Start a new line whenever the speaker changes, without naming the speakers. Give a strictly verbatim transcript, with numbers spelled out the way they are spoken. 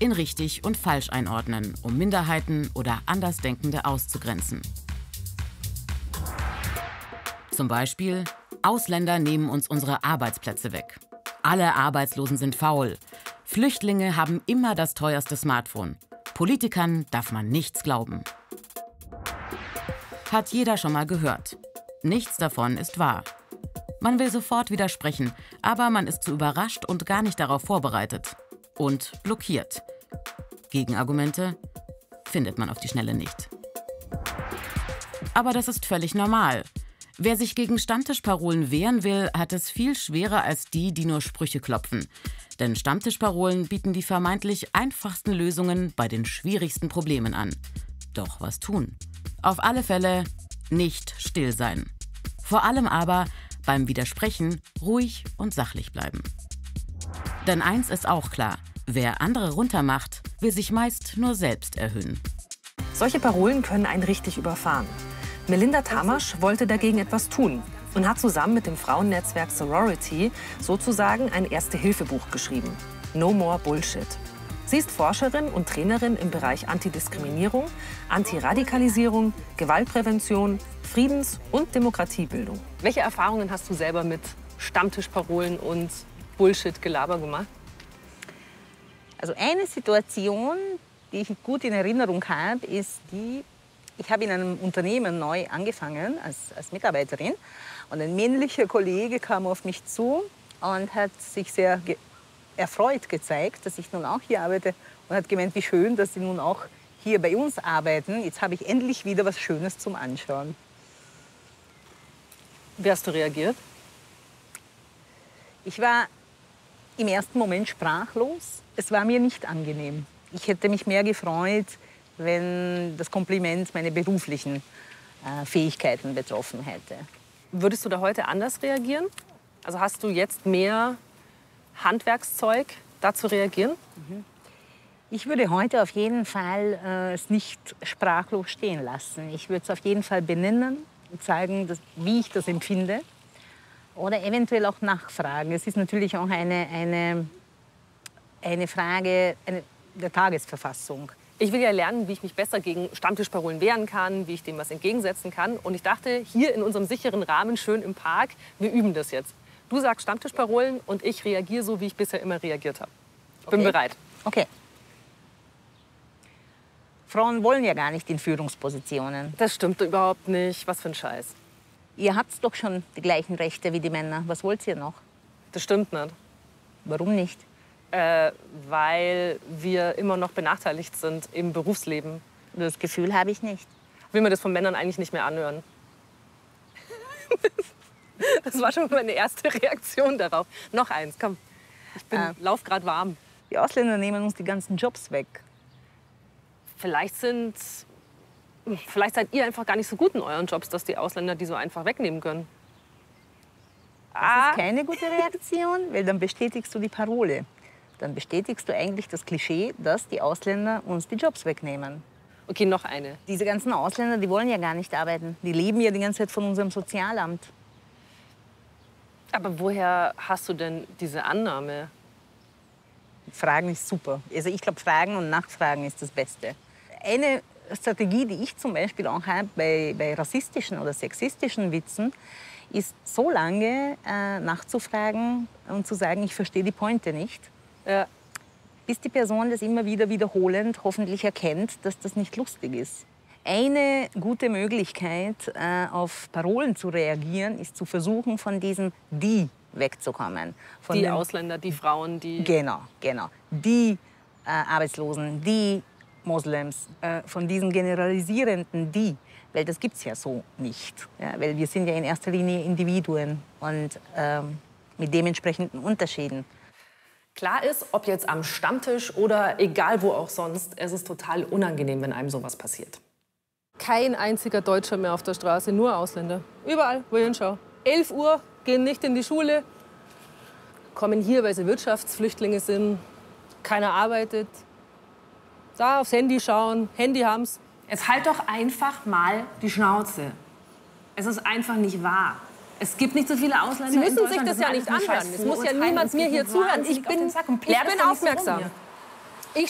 in richtig und falsch einordnen, um Minderheiten oder Andersdenkende auszugrenzen. Zum Beispiel: Ausländer nehmen uns unsere Arbeitsplätze weg. Alle Arbeitslosen sind faul. Flüchtlinge haben immer das teuerste Smartphone. Politikern darf man nichts glauben. Hat jeder schon mal gehört. Nichts davon ist wahr. Man will sofort widersprechen, aber man ist zu überrascht und gar nicht darauf vorbereitet. Und blockiert. Gegenargumente findet man auf die Schnelle nicht. Aber das ist völlig normal. Wer sich gegen Stammtischparolen wehren will, hat es viel schwerer als die, die nur Sprüche klopfen. Denn Stammtischparolen bieten die vermeintlich einfachsten Lösungen bei den schwierigsten Problemen an. Doch was tun? Auf alle Fälle nicht still sein. Vor allem aber beim Widersprechen ruhig und sachlich bleiben. Denn eins ist auch klar: Wer andere runtermacht, will sich meist nur selbst erhöhen.
Solche Parolen können einen richtig überfahren. Melinda Tamasch wollte dagegen etwas tun und hat zusammen mit dem Frauennetzwerk Sorority sozusagen ein Erste-Hilfe-Buch geschrieben. No More Bullshit. Sie ist Forscherin und Trainerin im Bereich Antidiskriminierung, Antiradikalisierung, Gewaltprävention, Friedens- und Demokratiebildung.
Welche Erfahrungen hast du selber mit Stammtischparolen und Bullshit-Gelaber gemacht?
Also eine Situation, die ich gut in Erinnerung habe, ist die: Ich habe in einem Unternehmen neu angefangen als, als Mitarbeiterin und ein männlicher Kollege kam auf mich zu und hat sich sehr ge erfreut gezeigt, dass ich nun auch hier arbeite und hat gemeint, wie schön, dass Sie nun auch hier bei uns arbeiten. Jetzt habe ich endlich wieder was Schönes zum Anschauen.
Wie hast du reagiert?
Ich war im ersten Moment sprachlos. Es war mir nicht angenehm. Ich hätte mich mehr gefreut, wenn das Kompliment meine beruflichen äh, Fähigkeiten betroffen hätte.
Würdest du da heute anders reagieren? Also hast du jetzt mehr Handwerkszeug, da zu reagieren?
Mhm. Ich würde heute auf jeden Fall äh, es nicht sprachlos stehen lassen. Ich würde es auf jeden Fall benennen und zeigen, dass, wie ich das empfinde. Oder eventuell auch nachfragen. Es ist natürlich auch eine, eine, eine Frage eine, der Tagesverfassung.
Ich will ja lernen, wie ich mich besser gegen Stammtischparolen wehren kann, wie ich dem was entgegensetzen kann. Und ich dachte, hier in unserem sicheren Rahmen, schön im Park, wir üben das jetzt. Du sagst Stammtischparolen und ich reagiere so, wie ich bisher immer reagiert habe. Bin
Okay.
bereit.
Okay. Frauen wollen ja gar nicht in Führungspositionen.
Das stimmt überhaupt nicht. Was für ein Scheiß.
Ihr habt doch schon die gleichen Rechte wie die Männer. Was wollt ihr noch?
Das stimmt nicht.
Warum nicht?
Äh, weil wir immer noch benachteiligt sind im Berufsleben.
Das Gefühl habe ich nicht.
Will mir das von Männern eigentlich nicht mehr anhören. Das war schon meine erste Reaktion darauf. Noch eins, komm. Ich bin, äh, lauf gerade warm.
Die Ausländer nehmen uns die ganzen Jobs weg.
Vielleicht sind, vielleicht seid ihr einfach gar nicht so gut in euren Jobs, dass die Ausländer die so einfach wegnehmen können.
Das ah. ist keine gute Reaktion, weil dann bestätigst du die Parole. Dann bestätigst du eigentlich das Klischee, dass die Ausländer uns die Jobs wegnehmen.
Okay, noch eine.
Diese ganzen Ausländer, die wollen ja gar nicht arbeiten. Die leben ja die ganze Zeit von unserem Sozialamt.
Aber woher hast du denn diese Annahme?
Fragen ist super. Also ich glaube, Fragen und Nachfragen ist das Beste. Eine Strategie, die ich zum Beispiel auch habe bei, bei rassistischen oder sexistischen Witzen, ist so lange äh, nachzufragen und zu sagen, ich verstehe die Pointe nicht,
ja.
bis die Person das immer wieder wiederholend hoffentlich erkennt, dass das nicht lustig ist. Eine gute Möglichkeit, äh, auf Parolen zu reagieren, ist zu versuchen, von diesem Die wegzukommen. Von
die
dem,
Ausländer, die Frauen, die...
Genau, genau. Die äh, Arbeitslosen, die Moslems, äh, von diesen generalisierenden Die. Weil das gibt es ja so nicht. Ja, weil wir sind ja in erster Linie Individuen und ähm, mit dementsprechenden Unterschieden.
Klar ist, ob jetzt am Stammtisch oder egal wo auch sonst, es ist total unangenehm, wenn einem sowas passiert. Kein einziger Deutscher mehr auf der Straße, nur Ausländer. Überall, wo ich hinschaue. elf Uhr, gehen nicht in die Schule, kommen hier, weil sie Wirtschaftsflüchtlinge sind. Keiner arbeitet. Da aufs Handy schauen, Handy haben's. Jetzt halt doch einfach mal die Schnauze. Es ist einfach nicht wahr. Es gibt nicht so viele Ausländer.
Sie müssen
in
sich das
das
ja nicht anhören. Es muss ja niemand mir hier zuhören. Ich bin, ich bin aufmerksam.